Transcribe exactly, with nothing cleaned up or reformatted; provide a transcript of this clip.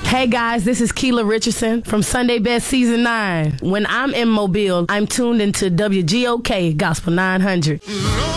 Hey guys, this is Keela Richardson from Sunday Best Season nine. When I'm in Mobile, I'm tuned into W G O K Gospel nine hundred.